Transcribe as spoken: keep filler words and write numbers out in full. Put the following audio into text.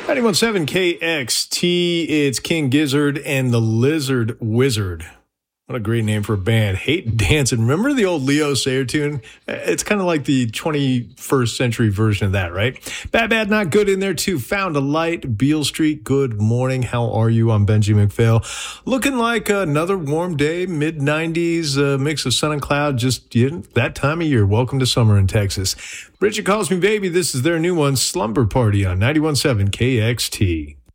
ninety-one point seven K X T, it's King Gizzard and the Lizard Wizard. What a great name for a band. Hate Dancing. Remember the old Leo Sayer tune? It's kind of like the twenty-first century version of that, right? Bad Bad Not Good in there too. Found a Light, Beale Street, good morning. How are you? I'm Benji McPhail. Looking like another warm day, mid nineties, a mix of sun and cloud, just you know, that time of year. Welcome to summer in Texas. Bridget Calls Me Baby. This is their new one, Slumber Party on ninety-one point seven K X T.